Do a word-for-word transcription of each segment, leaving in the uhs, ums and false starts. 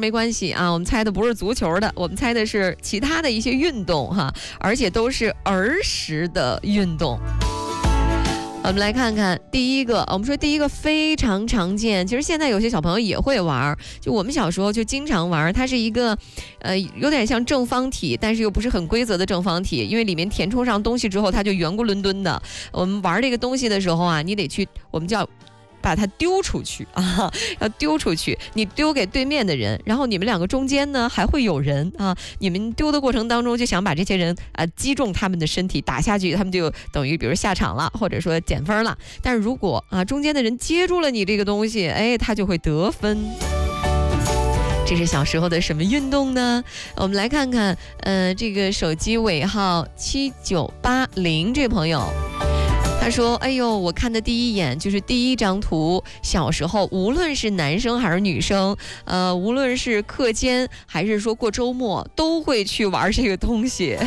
没关系啊，我们猜的不是足球的，我们猜的是其他的一些运动哈，而且都是儿时的运动。我们来看看第一个，我们说第一个非常常见，其实现在有些小朋友也会玩，就我们小时候就经常玩，它是一个呃有点像正方体，但是又不是很规则的正方体，因为里面填充上东西之后它就圆咕伦敦的。我们玩这个东西的时候啊，你得去我们叫把它丢出去啊，要丢出去，你丢给对面的人，然后你们两个中间呢还会有人啊，你们丢的过程当中就想把这些人啊击中他们的身体，打下去，他们就等于比如下场了，或者说减分了。但是如果啊中间的人接住了你这个东西，哎，他就会得分。这是小时候的什么运动呢？我们来看看，呃，这个手机尾号七九八零这朋友。他说：“哎呦，我看的第一眼就是第一张图。小时候，无论是男生还是女生，呃，无论是课间还是说过周末，都会去玩这个东西。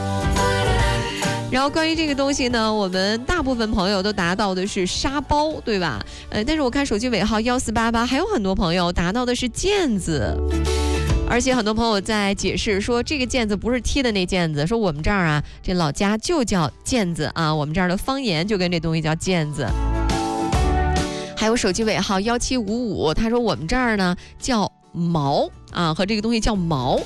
然后关于这个东西呢，我们大部分朋友都达到的是沙包，对吧？呃，但是我看手机尾号幺四八八，还有很多朋友达到的是毽子。”而且很多朋友在解释说，这个毽子不是踢的那毽子，说我们这儿啊，这老家就叫毽子啊，我们这儿的方言就跟这东西叫毽子。还有手机尾号幺七五五，他说我们这儿呢叫矛啊，和这个东西叫矛。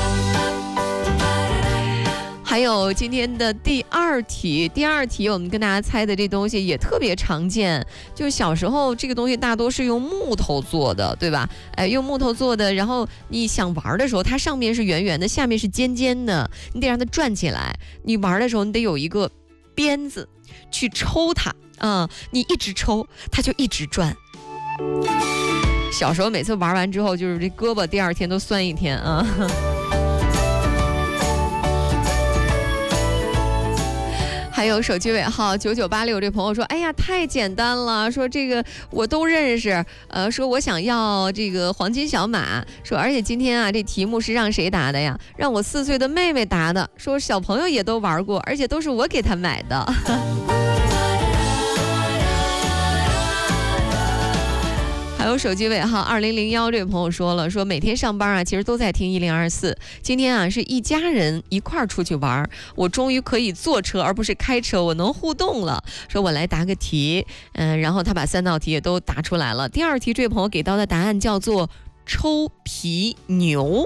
还有今天的第二题，第二题我们跟大家猜的这东西也特别常见，就是小时候这个东西大多是用木头做的，对吧？哎，用木头做的，然后你想玩的时候，它上面是圆圆的，下面是尖尖的，你得让它转起来。你玩的时候，你得有一个鞭子去抽它啊、嗯，你一直抽，它就一直转。小时候每次玩完之后，就是这胳膊第二天都酸一天啊。还有手机尾号九九八六这朋友说，哎呀，太简单了，说这个我都认识，呃，说我想要这个黄金小马，说而且今天啊这题目是让谁答的呀？让我四岁的妹妹答的，说小朋友也都玩过，而且都是我给她买的。还有手机尾号二零零一这位朋友说了，说每天上班啊，其实都在听一零二四。今天啊是一家人一块儿出去玩，我终于可以坐车而不是开车，我能互动了。说我来答个题，嗯、呃，然后他把三道题也都答出来了。第二题这位朋友给到的答案叫做抽皮牛。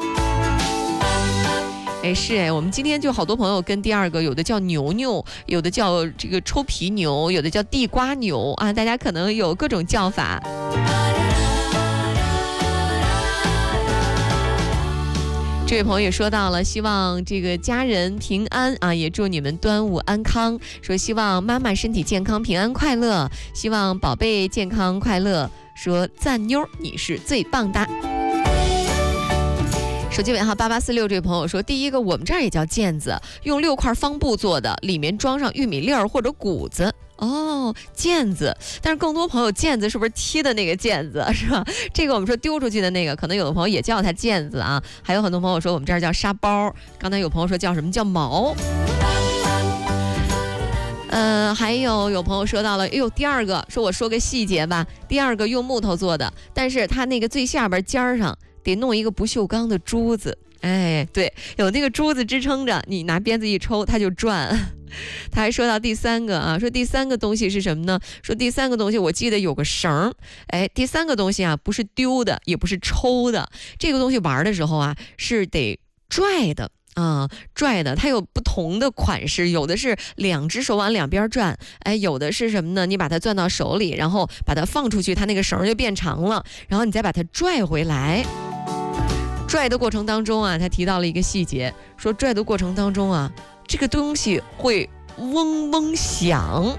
哎，是哎，我们今天就好多朋友跟第二个，有的叫牛牛，有的叫这个抽皮牛，有的叫地瓜牛啊，大家可能有各种叫法。这位朋友也说到了，希望这个家人平安啊，也祝你们端午安康。说希望妈妈身体健康、平安快乐，希望宝贝健康快乐。说赞妞，你是最棒的。手机尾号八八四六这位朋友说，第一个我们这儿也叫毽子，用六块方布做的，里面装上玉米粒儿或者谷子。哦，毽子，但是更多朋友毽子是不是踢的那个毽子是吧？这个我们说丢出去的那个，可能有的朋友也叫它毽子啊。还有很多朋友说我们这儿叫沙包，刚才有朋友说叫什么叫矛。呃，还有有朋友说到了，哎呦，第二个说我说个细节吧，第二个用木头做的，但是它那个最下边尖上得弄一个不锈钢的珠子，哎，对，有那个珠子支撑着，你拿鞭子一抽，它就转。他还说到第三个啊，说第三个东西是什么呢？说第三个东西我记得有个绳，哎，第三个东西啊不是丢的，也不是抽的，这个东西玩的时候啊是得拽的。啊、嗯，拽的它有不同的款式，有的是两只手往两边转，哎，有的是什么呢？你把它攥到手里，然后把它放出去，它那个绳就变长了，然后你再把它拽回来。拽的过程当中啊，他提到了一个细节，说拽的过程当中啊，这个东西会嗡嗡响。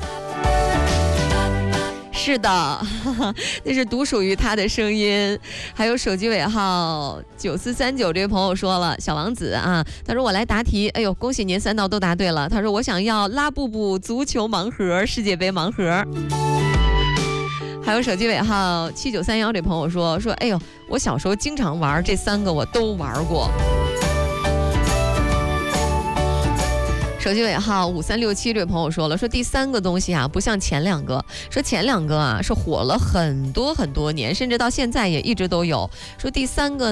是的，哈哈，那是独属于他的声音。还有手机尾号九四三九这位朋友说了，小王子啊，他说我来答题，哎呦，恭喜您三道都答对了。他说我想要拉布布足球盲盒，世界杯盲盒。还有手机尾号七九三幺这朋友说说，哎呦，我小时候经常玩这三个，我都玩过。手机尾号五三六七这位朋友说了，说第三个东西啊不像前两个，说前两个啊是火了很多很多年，甚至到现在也一直都有，说第三个